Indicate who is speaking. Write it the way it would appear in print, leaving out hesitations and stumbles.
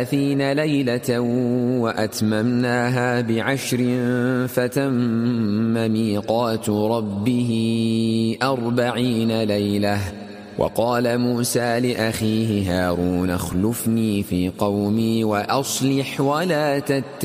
Speaker 1: 30 ليلة وأتممناها ب10 فتم ميقات ربه 40 ليلة. وقال موسى لأخيه هارون اخلفني في قومي وأصلح ولا تتبع